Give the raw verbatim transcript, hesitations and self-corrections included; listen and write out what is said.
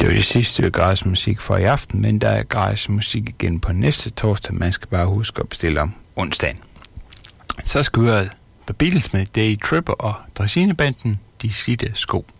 var det sidste stykke gratis musik for i aften, men der er gratis musik igen på næste torsdag. Man skal bare huske at bestille om onsdagen. Så skal vi høre The Beatles med Day Tripper og Drasinebanden, De Slidte Sko.